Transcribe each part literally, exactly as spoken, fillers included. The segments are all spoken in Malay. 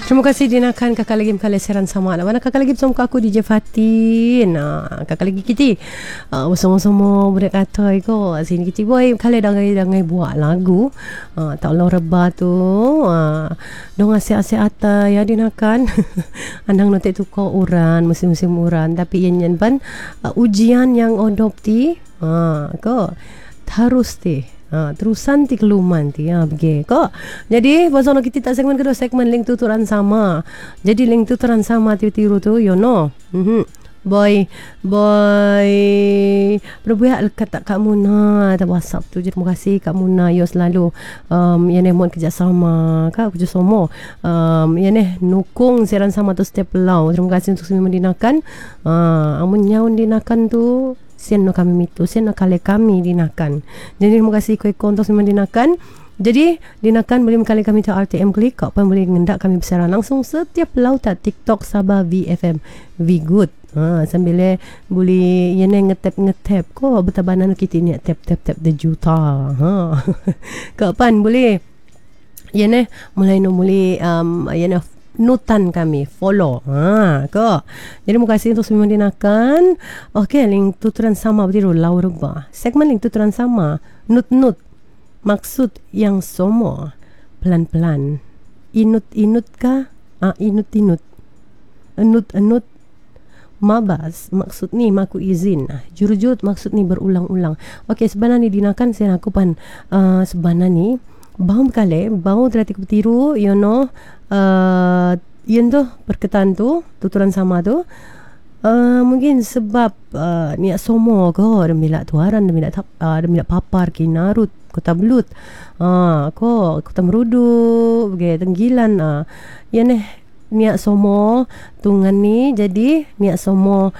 Terima kasih dinakan kakak lagi kali seran sama. Mana kakak lagi bersama aku D J Fatin. Nah, kakak lagi kita uh, bersama-sama budak kata iko. Sini kita boy kali dangai-dangai buat lagu. Uh, tak lo rebah tu. Uh, dong asyik-asyik ata ya dinakan. Andang nanti tu kau uran musim-musim uran tapi yang yang ban uh, ujian yang adopti. Ah, uh, ko harus ti. Ha, terusan ti keluman ti ha bagi kok. Jadi pasal kita tak segmen kedua segmen link tuturan sama. Jadi link tuturan sama tiru-tiru tu you know. Mhm. Boy boy berbuat kata Kak Muna ada WhatsApp tu. Terima kasih Kak Muna yo selalu um yang mohon kerjasama Kak kerjasama um yang eh nukung siaran sama tu setiap pelau. Terima kasih untuk semua dinakan. Ah uh, amun nyaun dinakan tu sian no kami mitu, sian no kali kami dinakan. Jadi terima kasih kau kontak semua dinakan. Jadi dinakan boleh kali kami tu R T M klik, kau pun boleh ngendak kami bersiaran langsung setiap lautan TikTok Sabah V F M V Good. Ha, sambil boleh yang ngetap ngetap. Kau betabanan kita ni tap tap tap de juta. Ha, kau pan boleh. Yang mulai no mulai um yang nutan kami follow ha ko. Jadi terima kasih untuk semua dinakan. Okey, link tuturan sama bertiru lau reba. Segmen link tuturan sama nut-nut maksud yang somo pelan-pelan inut-inut ka ah inut-inut enut-enut mabas maksud ni maku izin jurujut maksud ni berulang-ulang. Okey, sebenarnya dinakan saya aku pan uh, sebenarnya ni bau kali bau terati bertiru you know. Uh, yang tu perkataan tu tuturan sama tu uh, mungkin sebab uh, niat somo ko demi tuaran demi tak uh, demi papar kinarut kota belut ah uh, ko kota merudu bagi tenggilan ah uh. yang eh niat somo tungan ni jadi niat somo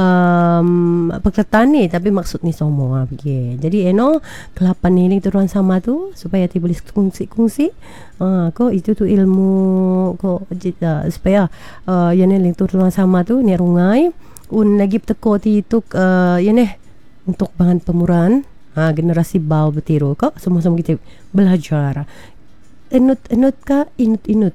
um, perkataan ni tapi maksud ni somo ah bagi. Jadi eno kelapan ni link turuan sama tu supaya ti boleh kongsi-kongsi ah ko itu tu ilmu ko uh, supaya uh, yang link turuan sama tu ni rungai un lagi teko ti tu uh, yang eh untuk bahan pemuran ah generasi bau betiru ko semua-semua kita belajar enut-enut ka inut-inut.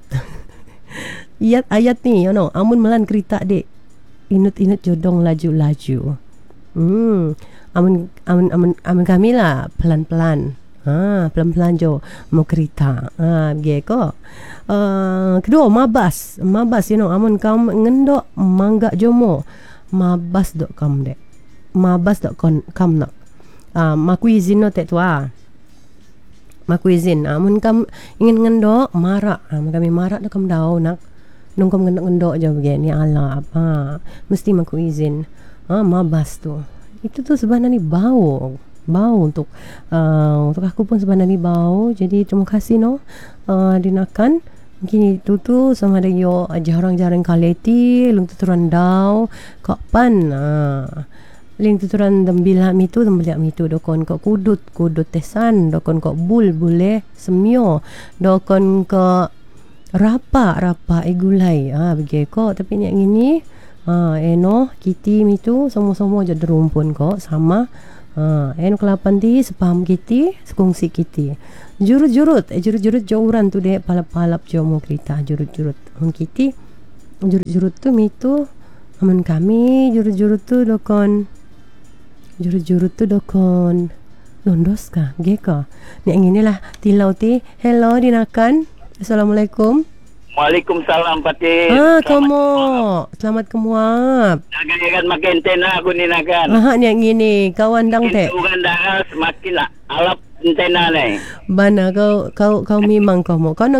Ayat ayat ni you know amun melan kereta dek inut-inut jodong laju-laju. Hmm amun amun amun amun kami lah pelan-pelan. Ha pelan-pelan jo mau kereta. Ha ge ko. Uh, kedua mabas. Mabas you know amun kam ngendok mangga jomo. Mabas dok kam dek. Mabas dok kon kam nak. Ah uh, maku izin no tek tua. Maku izin. Amun kam ingin ngendok marak. Amun kami marak dok kam dau nak. Nung kau ngendok-ngendok je begini ala apa mesti maku izin ah mabas tu itu tu sebenarnya bau bau untuk uh, untuk aku pun sebenarnya bau. Jadi terima kasih no uh, dinakan mungkin itu tu sama ada yo jarang-jarang kaleti lung tuturan dau kok pan uh, ling tuturan dembila mitu dembila mitu dokon kok kudut kudut tesan dokon kok bul bule semio dokon kok rapa rapa igulai ah bagi ko tapi ni yang ini ah eno kiti mitu semua-semua jadi rumpun ko sama ah eno kelapan ti sepam kiti sekongsi kiti jurut-jurut eh jurut-jurut jauran tu dek palap-palap jo mau kereta jurut-jurut on kiti jurut-jurut tu mitu aman kami jurut-jurut tu dokon jurut-jurut tu dokon nondos ka geka ni yang inilah tilau ti hello dinakan. Assalamualaikum. Waalaikumsalam Fatih. Ah, kamu. Selamat kemuap. Nagan makin tena aku ni nagan. Ah, ni yang ini kawan dang teh. Bukan dah semakin alap tena ni. Bana kau kau kau memang kamu. Kau